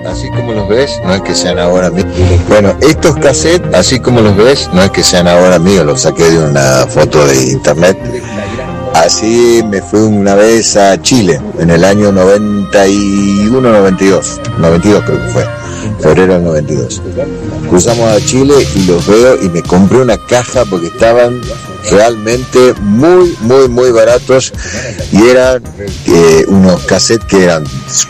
así como los ves, no es que sean ahora míos. Bueno, estos cassettes, así como los ves, no es que sean ahora míos, los saqué de una foto de internet. Así me fui una vez a Chile, en el año 91, 92 creo que fue, febrero del 92. Cruzamos a Chile y los veo y me compré una caja porque estaban realmente muy baratos y eran unos cassettes que eran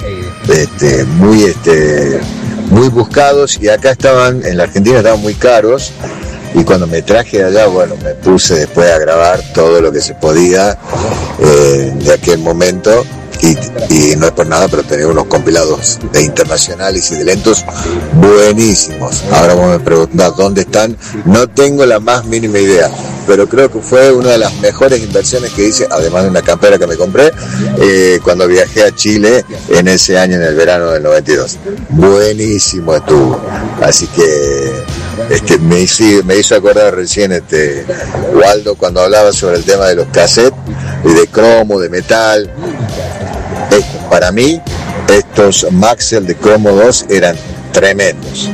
muy buscados, y acá estaban, en la Argentina estaban muy caros, y cuando me traje de allá, bueno, me puse después a grabar todo lo que se podía de aquel momento, y no es por nada, pero tenía unos compilados de internacionales y de lentos buenísimos. Ahora vos me preguntás dónde están, no tengo la más mínima idea, pero creo que fue una de las mejores inversiones que hice, además de una campera que me compré cuando viajé a Chile en ese año, en el verano del 92. Buenísimo estuvo, así que me hizo acordar recién Waldo cuando hablaba sobre el tema de los cassettes y de cromo, de metal. Para mí estos Maxell de Cromo 2 eran tremendos.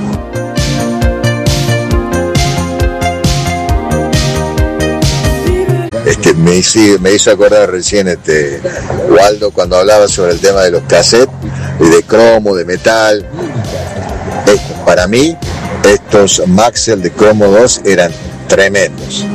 Me hizo acordar recién Waldo cuando hablaba sobre el tema de los cassettes y de cromo, de metal. Para mí estos Maxell de Cromo 2 eran tremendos.